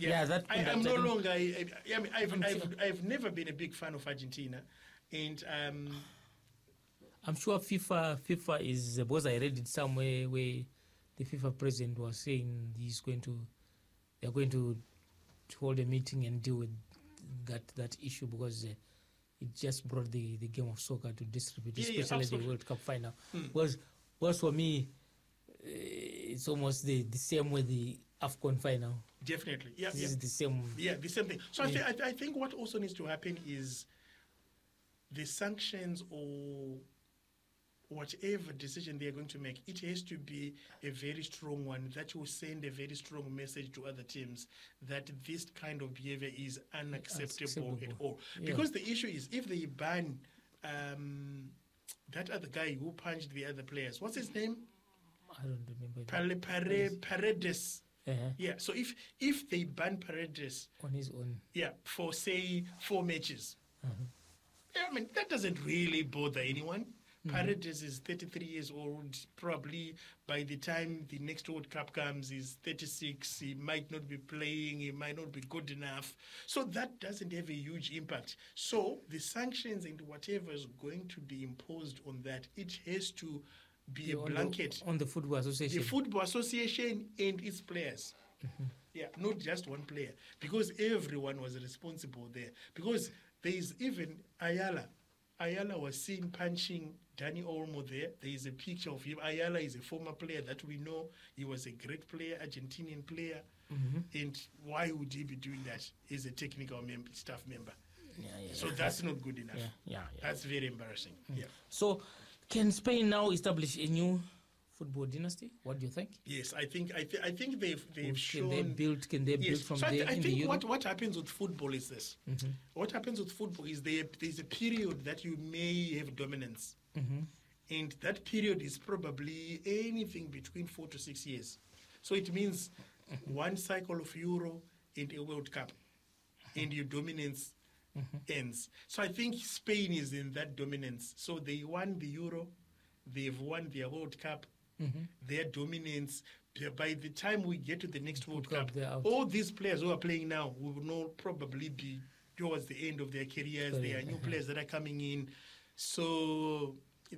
Yeah, that I'm no longer. I've never been a big fan of Argentina, and I'm sure FIFA is, because I read it somewhere where the FIFA president was saying they're going to hold a meeting and deal with that issue, because it just brought the game of soccer to disrepute, especially the World Cup final. Was for me, it's almost the same with the AFCON final. Definitely, This is the same. Yeah, the same thing. So I think what also needs to happen is the sanctions or whatever decision they are going to make, it has to be a very strong one that will send a very strong message to other teams that this kind of behavior is unacceptable at all. Yeah. Because the issue is, if they ban that other guy who punched the other players, what's his name? I don't remember. Paredes. Uh-huh. Yeah, so if they ban Paredes on his own, for say 4 matches, I mean, that doesn't really bother anyone. Paredes is 33 years old. Probably by the time the next World Cup comes, he's 36. He might not be playing. He might not be good enough. So that doesn't have a huge impact. So the sanctions and whatever is going to be imposed on that, it has to be a blanket on the Football Association. The Football Association and its players. Yeah, not just one player, because everyone was responsible there. Because there is even Ayala. Ayala was seen punching Dani Olmo there. There is a picture of him. Ayala is a former player that we know. He was a great player, Argentinian player. And why would he be doing that? He's a technical staff member. So that's not good enough. That's very embarrassing. So can Spain now establish a new football dynasty? What do you think? Yes, I think they've shown. Can they build from there? I think what happens with football is this. What happens with football is there's a period that you may have dominance, and that period is probably anything between 4 to 6 years. So it means one cycle of Euro and a World Cup, and your dominance ends. So I think Spain is in that dominance. So they won the Euro, they've won their World Cup. Their dominance, by the time we get to the next World Cup, all these players who are playing now will not probably be towards the end of their careers. There are new players that are coming in. So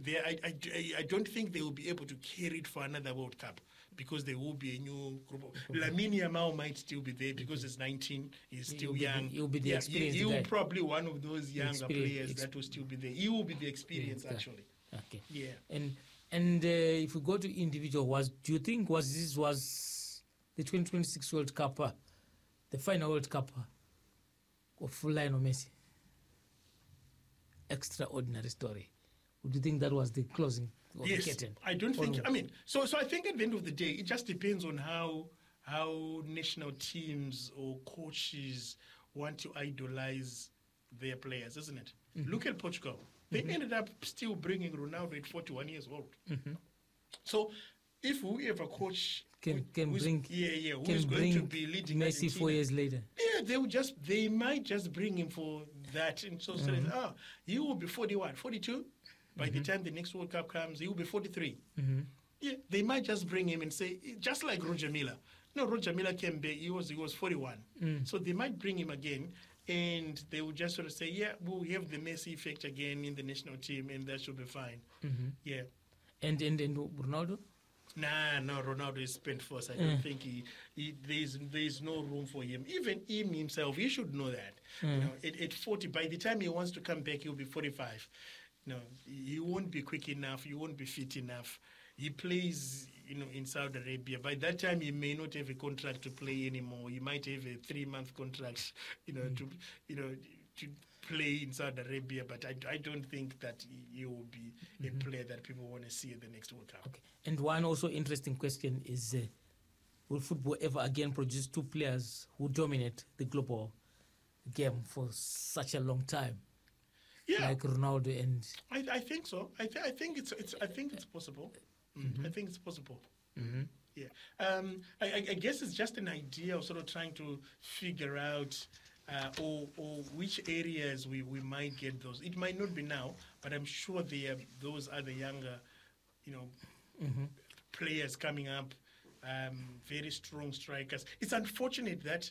I don't think they will be able to carry it for another World Cup, because there will be a new group. Lamine Yamal might still be there because he's 19, he's still young. He'll be the experienced he guy. will probably one of those younger players that will still be there. He will be the experience, actually. Okay. Yeah. And if we go to individual, do you think was the 2026 World Cup, the final World Cup of Lionel Messi? Extraordinary story. Would you think that was the closing of the curtain? I don't think. I mean, so I think at the end of the day, it just depends on how national teams or coaches want to idolize their players, isn't it? Look at Portugal. They ended up still bringing Ronaldo at 41 years old. So if whoever coach who's going to be leading Messi Argentina, 4 years later, they might just bring him for that, and so he will be 42 by the time the next World Cup comes. He will be 43. Yeah, they might just bring him and say, just like Roger Milla. No, Roger Milla came back. He was 41. So they might bring him again, and they will just sort of say, yeah, we'll have the Messi effect again in the national team, and that should be fine. Yeah. And Ronaldo? No, Ronaldo is spent first. I don't think there's no room for him. Even him himself, he should know that. You know, at 40, by the time he wants to come back, he'll be 45. No, he won't be quick enough. He won't be fit enough. He plays, in Saudi Arabia. By that time, he may not have a contract to play anymore. He might have a 3-month contract, to play in Saudi Arabia. But I don't think that he will be a player that people want to see at the next World Cup. Okay. And one also interesting question is, will football ever again produce 2 players who dominate the global game for such a long time? Yeah, like Ronaldo and. I think so. I think it's possible. I think it's possible. Yeah. I guess it's just an idea of sort of trying to figure out or which areas we might get those. It might not be now, but I'm sure there are those other younger, players coming up. Very strong strikers. It's unfortunate that